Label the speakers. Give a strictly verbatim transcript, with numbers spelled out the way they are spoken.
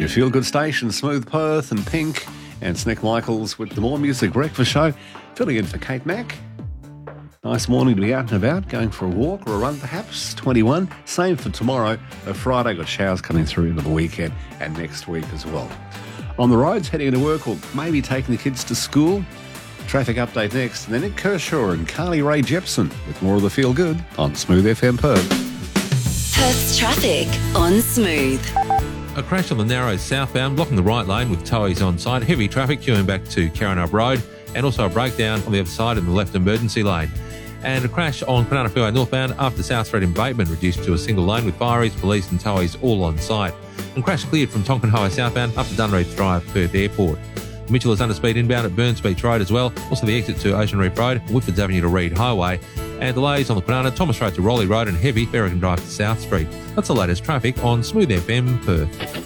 Speaker 1: Your feel-good station, Smooth Perth and Pink, and Snick Michaels with the More Music Breakfast Show, filling in for Kate Mack. Nice morning to be out and about, going for a walk or a run perhaps, twenty-one. Same for tomorrow, a Friday, got showers coming through into the weekend and next week as well. On the roads, heading into work or maybe taking the kids to school. Traffic update next, and then Nick Kershaw and Carly Rae Jepsen with more of the Feel Good on Smooth F M Perth.
Speaker 2: Perth's traffic on Smooth.
Speaker 3: A crash on the narrow southbound, blocking the right lane with towies on site. Heavy traffic queuing back to Carrinup Road, and also a breakdown on the other side in the left emergency lane. And a crash on Kwinana Freeway northbound after South Street embankment reduced to a single lane with fireys, police and towies all on site. And crash cleared from Tonkin Highway southbound up to Dunreath Drive, Perth Airport. Mitchell is under speed inbound at Burns Beach Road as well. Also the exit to Ocean Reef Road, Woodfords Avenue to Reed Highway. And delays on the Kwinana, Thomas Road to Raleigh Road and heavy Berrigan Drive to South Street. That's the latest traffic on Smooth F M Perth.